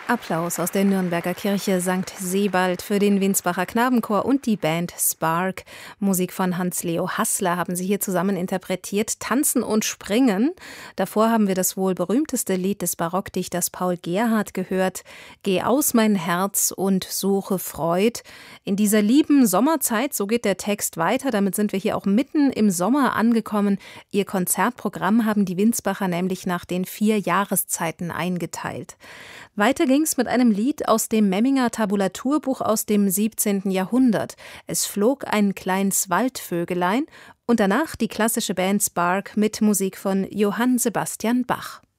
Applaus aus der Nürnberger Kirche St. Sebald für den Winsbacher Knabenchor und die Band Spark. Musik von Hans-Leo Haßler haben sie hier zusammen interpretiert. Tanzen und Springen. Davor haben wir das wohl berühmteste Lied des Barockdichters Paul Gerhardt gehört. Geh aus mein Herz und suche Freud. In dieser lieben Sommerzeit, so geht der Text weiter. Damit sind wir hier auch mitten im Sommer angekommen. Ihr Konzertprogramm haben die Winsbacher nämlich nach den 4 Jahreszeiten eingeteilt. Weiter ging's mit einem Lied aus dem Memminger Tabulaturbuch aus dem 17. Jahrhundert. Es flog ein kleines Waldvögelein und danach die klassische Band Spark mit Musik von Johann Sebastian Bach.